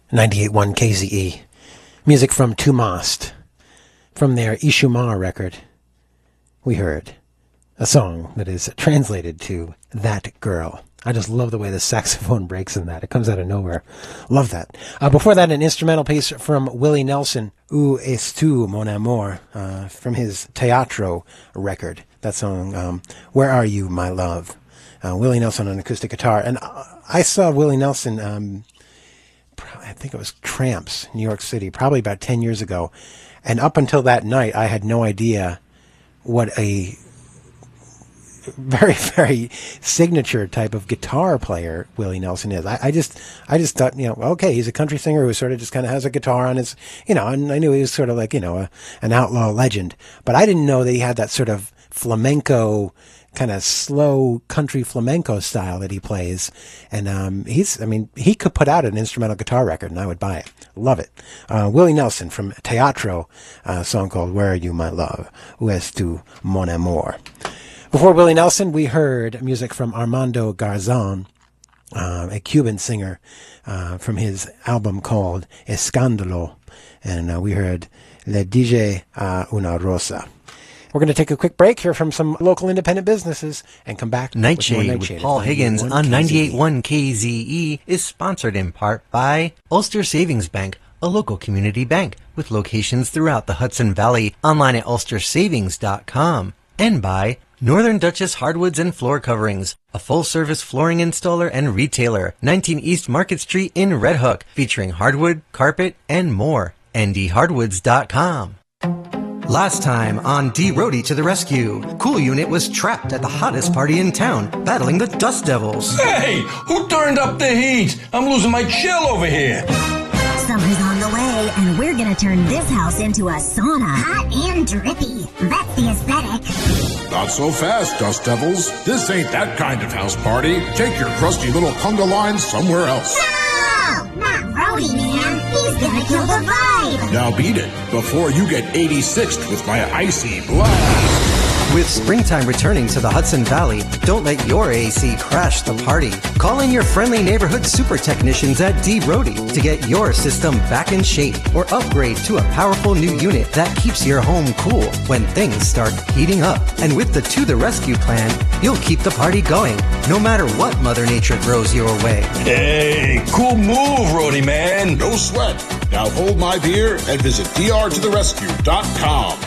98.1 KZE. Music from Tumast. From their Ishumar record, we heard a song that is translated to That Girl. I just love the way the saxophone breaks in that. It comes out of nowhere. Love that. Before that, an instrumental piece from Willie Nelson, Où es-tu, mon amour, from his Teatro record. That song, Where Are You, My Love? Willie Nelson on acoustic guitar. And I saw Willie Nelson, I think it was Tramps, New York City, probably about 10 years ago. And up until that night, I had no idea what a very, very signature type of guitar player Willie Nelson is. I just thought, okay, he's a country singer who sort of just kind of has a guitar on his, and I knew he was sort of like, an outlaw legend. But I didn't know that he had that sort of flamenco, kind of slow country flamenco style that he plays. And he could put out an instrumental guitar record and I would buy it. Love it. Willie Nelson from Teatro, a song called Where Are You, My Love? Où es-tu, mon amour? Before Willie Nelson, we heard music from Armando Garzón, a Cuban singer, from his album called Escándalo. And we heard Le DJ a una Rosa. We're going to take a quick break, hear from some local independent businesses, and come back. Nightshade with Paul Higgins on 98.1 KZE is sponsored in part by Ulster Savings Bank, a local community bank with locations throughout the Hudson Valley, online at ulstersavings.com, and by Northern Duchess Hardwoods and Floor Coverings, a full-service flooring installer and retailer, 19 East Market Street in Red Hook, featuring hardwood, carpet, and more. ndhardwoods.com. Last time on D. Roadie to the Rescue, Cool Unit was trapped at the hottest party in town, battling the Dust Devils. Hey, who turned up the heat? I'm losing my chill over here. Summer's on the way, and we're gonna turn this house into a sauna. Hot and drippy. That's the aesthetic. Not so fast, Dust Devils. This ain't that kind of house party. Take your crusty little conga line somewhere else. No! Not Roadie, man. He's gonna kill the vibe. Now beat it before you get 86'd with my icy blast. With springtime returning to the Hudson Valley, don't let your AC crash the party. Call in your friendly neighborhood super technicians at D. Roadie to get your system back in shape or upgrade to a powerful new unit that keeps your home cool when things start heating up. And with the To the Rescue plan, you'll keep the party going no matter what Mother Nature throws your way. Hey, cool move, Roadie man. No sweat. Now hold my beer and visit drtotherescue.com.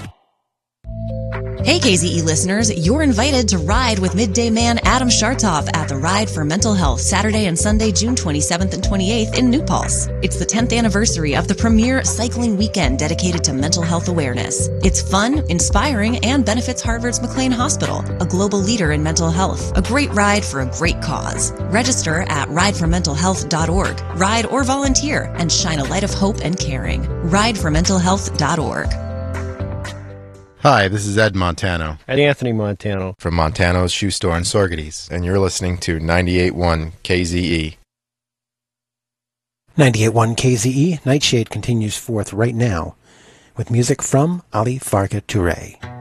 Hey KZE listeners, you're invited to ride with Midday Man Adam Shartoff at the Ride for Mental Health Saturday and Sunday, June 27th and 28th in New Paltz. It's the 10th anniversary of the premier cycling weekend dedicated to mental health awareness. It's fun, inspiring, and benefits Harvard's McLean Hospital, a global leader in mental health. A great ride for a great cause. Register at rideformentalhealth.org. Ride or volunteer and shine a light of hope and caring. Rideformentalhealth.org. Hi, this is Ed Montano. And Anthony Montano. From Montano's Shoe Store in Sorgetes, and you're listening to 98.1 KZE. 98.1 KZE, Nightshade continues forth right now with music from Ali Farka Touré.